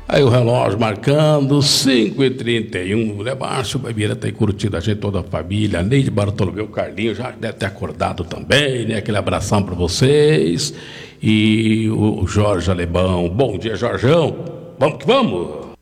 Aí o relógio marcando 5h31. O Márcio Baibira tem curtido a gente, toda a família. Neide Bartolomeu, Carlinhos já deve ter acordado também, né? Aquele abração para vocês. E o Jorge Alemão. Bom dia, Jorjão. Vamos que vamos.